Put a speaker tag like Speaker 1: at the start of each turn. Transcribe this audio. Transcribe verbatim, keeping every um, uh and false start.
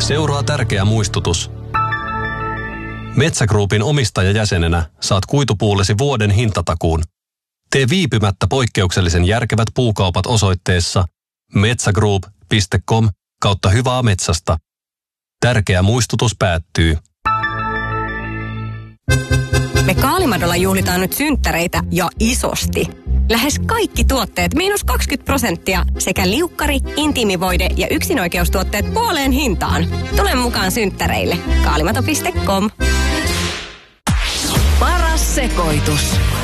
Speaker 1: Seuraa tärkeä muistutus. Metsä Groupin omistajajäsenenä saat kuitupuullesi vuoden hintatakuun. Tee viipymättä poikkeuksellisen järkevät puukaupat osoitteessa metsagroup piste com kautta hyvää metsästä. Tärkeä muistutus päättyy.
Speaker 2: Me Kaalimadolla juhlitaan nyt synttäreitä ja isosti. Lähes kaikki tuotteet miinus kaksikymmentä prosenttia sekä liukkari, intiimivoide ja yksinoikeustuotteet puoleen hintaan. Tule mukaan synttäreille. Kaalimato piste com.
Speaker 3: Paras sekoitus.